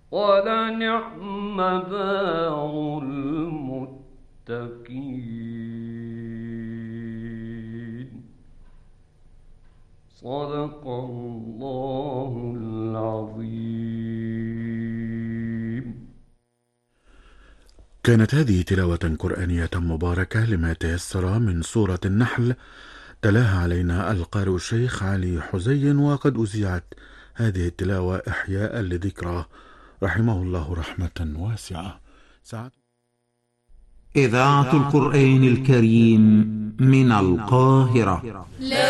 ولنعم دار المتقين. صدق الله العظيم. كانت هذه تلاوة قرآنية مباركة لما تيسر من سورة النحل، تلاها علينا القارئ الشيخ علي حزين، وقد أذيعت هذه التلاوة إحياء لذكراه رحمه الله رحمة واسعة. إذاعة القرآن الكريم من القاهرة.